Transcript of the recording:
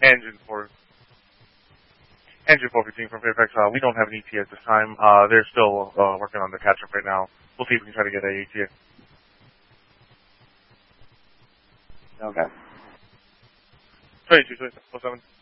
Engine 4. Engine 415 from Fairfax. We don't have an ETA at this time. They're still working on the catch-up right now. We'll see if we can try to get a ETA. Okay. 22, 07.